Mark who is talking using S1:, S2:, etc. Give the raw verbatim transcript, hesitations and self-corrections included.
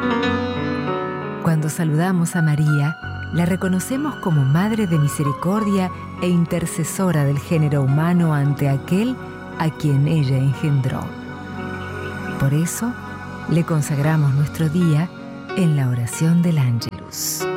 S1: Cuando saludamos a María, la reconocemos como Madre de Misericordia e intercesora del género humano ante aquel a quien ella engendró. Por eso, le consagramos nuestro día en la oración del Ángelus.